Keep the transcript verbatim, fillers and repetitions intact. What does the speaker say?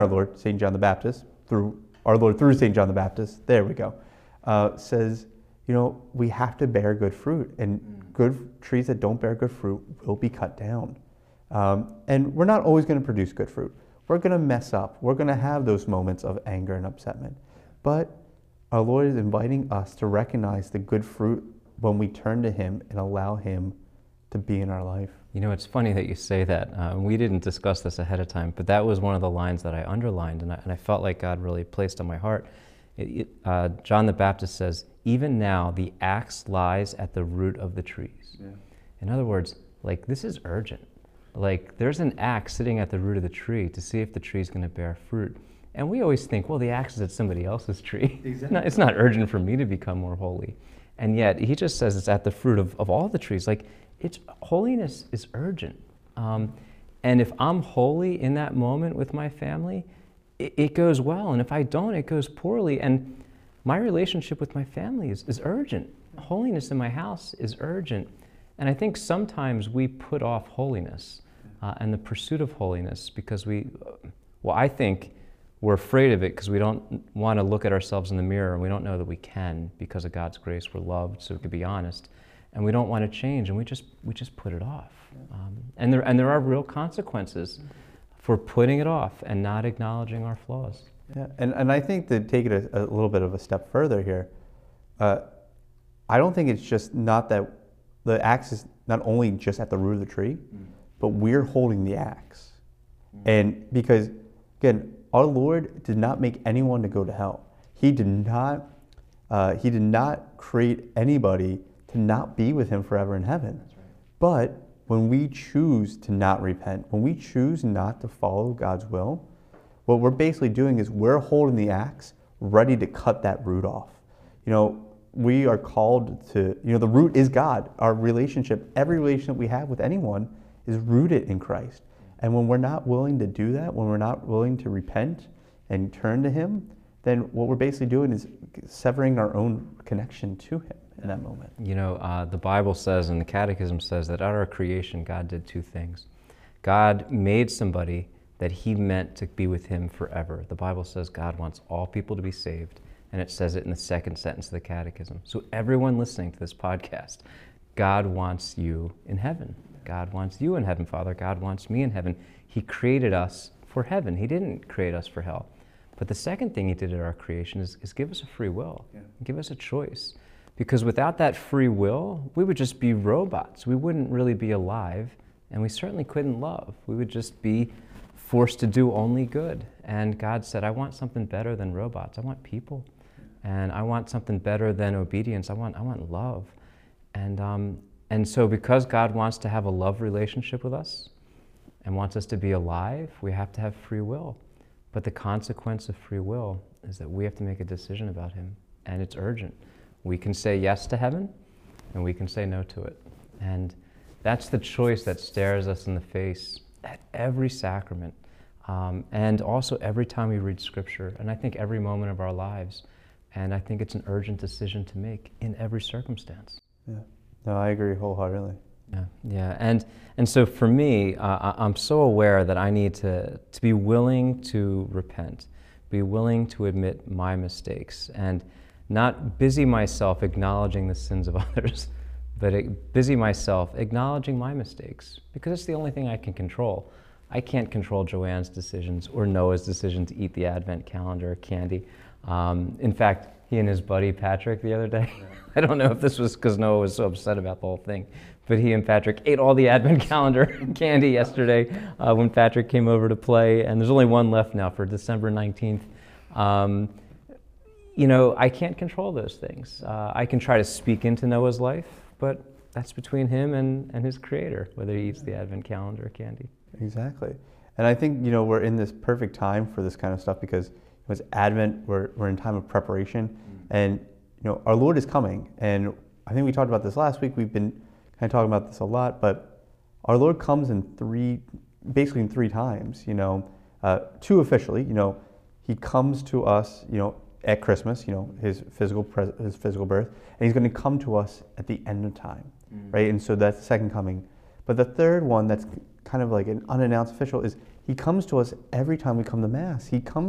our Lord, Saint John the Baptist, through our Lord through Saint John the Baptist, there we go, uh, says, you know, we have to bear good fruit, and mm. good trees that don't bear good fruit will be cut down. Um, and we're not always going to produce good fruit. We're going to mess up. We're going to have those moments of anger and upsetment. But our Lord is inviting us to recognize the good fruit when we turn to Him and allow Him to be in our life. You know, it's funny that you say that. Uh, we didn't discuss this ahead of time, but that was one of the lines that I underlined, and I, and I felt like God really placed on my heart. It, it, uh, John the Baptist says, even now the axe lies at the root of the trees. Yeah. In other words, like, this is urgent. Like, there's an axe sitting at the root of the tree to see if the tree's going to bear fruit. And we always think, well, the axe is at somebody else's tree. Exactly. No, it's not urgent for me to become more holy. And yet, he just says it's at the fruit of, of all the trees. Like, it's, holiness is urgent. Um, and if I'm holy in that moment with my family, it, it goes well. And if I don't, it goes poorly. And my relationship with my family is, is urgent. Holiness in my house is urgent. And I think sometimes we put off holiness uh, and the pursuit of holiness because we, well, I think we're afraid of it because we don't want to look at ourselves in the mirror, and we don't know that we can because of God's grace. We're loved, so we can be honest. And we don't want to change, and we just we just put it off. Um, and there and there are real consequences for putting it off and not acknowledging our flaws. Yeah, and, and I think to take it a, a little bit of a step further here, uh, I don't think it's just not that the axe is not only just at the root of the tree, mm. but we're holding the axe. Mm. And because, again, our Lord did not make anyone to go to hell. He did not, uh, he did not create anybody to not be with Him forever in heaven. That's right. But when we choose to not repent, when we choose not to follow God's will, what we're basically doing is we're holding the axe ready to cut that root off. You know, we are called to, you know, the root is God. Our relationship, every relationship we have with anyone is rooted in Christ. And when we're not willing to do that, when we're not willing to repent and turn to Him, then what we're basically doing is severing our own connection to Him in that moment. You know, uh, the Bible says, and the Catechism says, that at our creation, God did two things. God made somebody that He meant to be with Him forever. The Bible says God wants all people to be saved, and it says it in the second sentence of the Catechism. So everyone listening to this podcast, God wants you in heaven. God wants you in heaven, Father. God wants me in heaven. He created us for heaven. He didn't create us for hell. But the second thing He did at our creation is, is give us a free will, yeah. give us a choice. Because without that free will, we would just be robots. We wouldn't really be alive, and we certainly couldn't love. We would just be forced to do only good. And God said, I want something better than robots. I want people. And I want something better than obedience. I want, I want love. And, um, and so because God wants to have a love relationship with us and wants us to be alive, we have to have free will. But the consequence of free will is that we have to make a decision about Him, and it's urgent. We can say yes to heaven, and we can say no to it. And that's the choice that stares us in the face at every sacrament, um, and also every time we read Scripture, and I think every moment of our lives. And I think it's an urgent decision to make in every circumstance. Yeah, no, I agree wholeheartedly. Yeah, yeah, and and so for me, uh, I'm so aware that I need to to be willing to repent, be willing to admit my mistakes, and not busy myself acknowledging the sins of others, but it, busy myself acknowledging my mistakes, because it's the only thing I can control. I can't control Joanne's decisions or Noah's decision to eat the Advent calendar candy. Um, in fact, he and his buddy Patrick the other day, yeah. I don't know if this was because Noah was so upset about the whole thing, but he and Patrick ate all the Advent calendar candy yesterday uh, when Patrick came over to play, and there's only one left now for December nineteenth. Um, you know, I can't control those things. Uh, I can try to speak into Noah's life, but that's between him and, and his Creator, whether he eats the Advent calendar or candy. Exactly. And I think, you know, we're in this perfect time for this kind of stuff because it's Advent, we're, we're in time of preparation, mm. and, you know, our Lord is coming. And I think we talked about this last week. We've been kind of talking about this a lot, but our Lord comes in three, basically in three times, you know, uh, two officially, you know, He comes to us, you know, at Christmas, you know, his physical pres- his physical birth, and He's going to come to us at the end of time, mm. right? And so that's the second coming. But the third one that's kind of like an unannounced official is He He comes to us every time we come to Mass. He comes